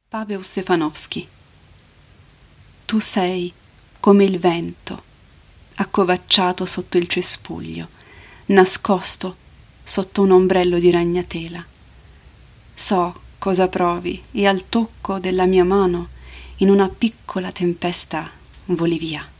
Paweł Stefanowski. Tu sei come il vento, accovacciato sotto il cespuglio, nascosto sotto un ombrello di ragnatela. So cosa provi e al tocco della mia mano in una piccola tempesta voli via.